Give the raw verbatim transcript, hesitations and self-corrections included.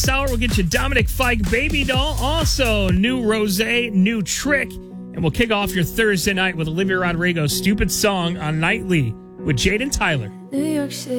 this hour, we'll get you Dominic Fike, Baby Doll. Also, new Rose, new Trick. And we'll kick off your Thursday night with Olivia Rodrigo's Stupid Song on Nightly with Jade and Tyler. New York City.